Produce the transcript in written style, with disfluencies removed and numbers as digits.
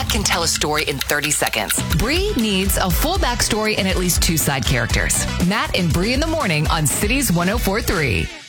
Matt can tell a story in 30 seconds. Bree needs a full backstory and at least 2 side characters. Matt and Bree in the morning on Cities 104.3.